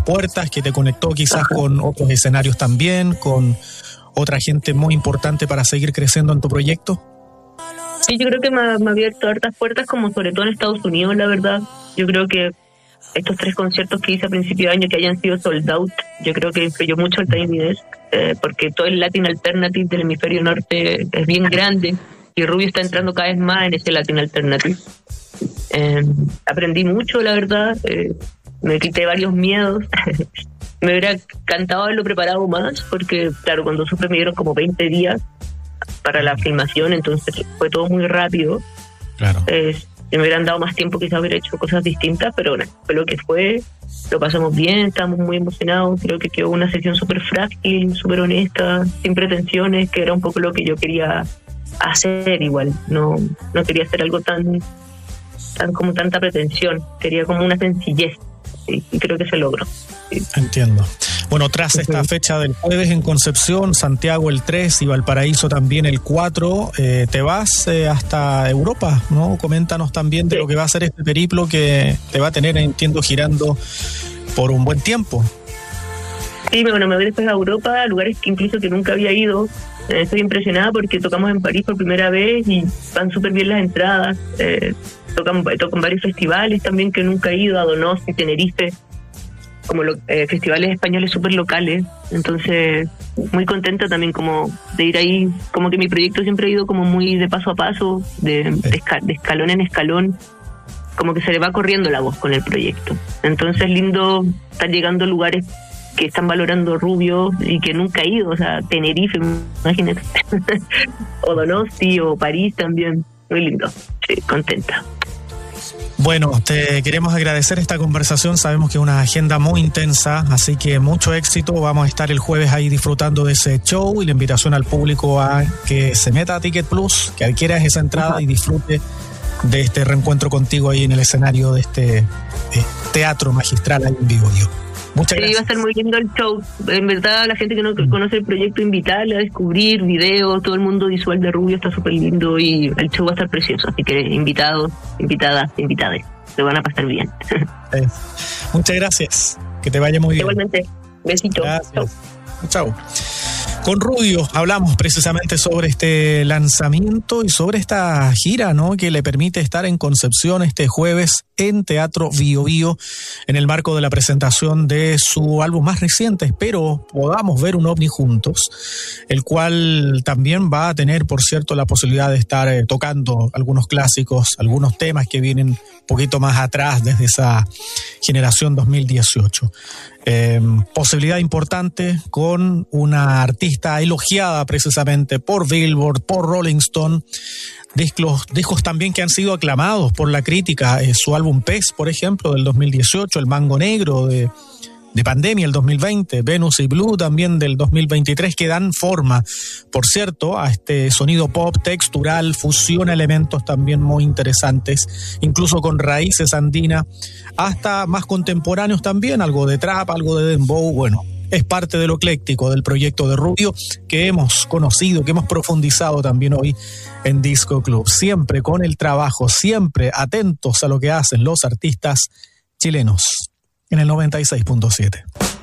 puertas, que te conectó quizás con otros escenarios también, con otra gente muy importante para seguir creciendo en tu proyecto? Sí, yo creo que me ha abierto hartas puertas, como sobre todo en Estados Unidos, la verdad. Yo creo que estos 3 conciertos que hice a principio de año, que hayan sido sold out, yo creo que influyó mucho el Tiny Desk, porque todo el Latin Alternative del hemisferio norte es bien grande, y Rubio está entrando cada vez más en ese Latin Alternative. Aprendí mucho, la verdad, me quité varios miedos. Me hubiera encantado haberlo preparado más, porque claro, cuando supe me dieron como 20 días para la filmación, entonces fue todo muy rápido. Claro. Si me hubieran dado más tiempo, quizás hubiera hecho cosas distintas, pero bueno, fue lo que fue. Lo pasamos bien, estábamos muy emocionados. Creo que quedó una sesión súper frágil, súper honesta, sin pretensiones, que era un poco lo que yo quería hacer. Igual no quería hacer algo tan como tanta pretensión, quería como una sencillez, y creo que se logró. Sí. Entiendo. Bueno, tras esta fecha del jueves en Concepción, Santiago el 3 y Valparaíso también el 4, te vas hasta Europa, ¿no? Coméntanos también de lo que va a ser este periplo que te va a tener, entiendo, girando por un buen tiempo. Sí, bueno, me voy después a Europa, a lugares que incluso que nunca había ido. Estoy impresionada porque tocamos en París por primera vez y van súper bien las entradas. Toco en varios festivales también que nunca he ido, a Donosti, Tenerife, como festivales españoles súper locales. Entonces, muy contenta también como de ir ahí, como que mi proyecto siempre ha ido como muy de paso a paso, de escalón en escalón, como que se le va corriendo la voz con el proyecto. Entonces, lindo estar llegando a lugares que están valorando Rubio y que nunca he ido, o sea, Tenerife, imagínate, o Donosti, o París también, muy lindo, sí, contenta. Bueno, te queremos agradecer esta conversación, sabemos que es una agenda muy intensa, así que mucho éxito, vamos a estar el jueves ahí disfrutando de ese show, y la invitación al público a que se meta a Ticket Plus, que adquieras esa entrada y disfrute de este reencuentro contigo ahí en el escenario de este teatro magistral ahí en vivo. Muchas gracias. Sí, va a estar muy lindo el show. En verdad, la gente que no conoce el proyecto, invitarle a descubrir videos, todo el mundo visual de Rubio está súper lindo y el show va a estar precioso. Así que invitados, invitadas, invitades, se van a pasar bien. Muchas gracias. Que te vaya muy bien. Igualmente. Besitos. Gracias. Chao. Con Rubio hablamos precisamente sobre este lanzamiento y sobre esta gira, ¿no?, que le permite estar en Concepción este jueves en Teatro Bio Bio en el marco de la presentación de su álbum más reciente. Espero podamos ver un ovni juntos, el cual también va a tener, por cierto, la posibilidad de estar tocando algunos clásicos, algunos temas que vienen un poquito más atrás desde esa generación 2018. Posibilidad importante con una artista elogiada precisamente por Billboard, por Rolling Stone, discos también que han sido aclamados por la crítica, su álbum Pez, por ejemplo, del 2018, el Mango Negro de Pandemia, el 2020, Venus y Blue también del 2023, que dan forma, por cierto, a este sonido pop textural, fusiona elementos también muy interesantes, incluso con raíces andinas, hasta más contemporáneos también, algo de trap, algo de dembow. Bueno, es parte de lo ecléctico del proyecto de Rubio que hemos conocido, que hemos profundizado también hoy en Disco Club, siempre con el trabajo, siempre atentos a lo que hacen los artistas chilenos en el 96.7.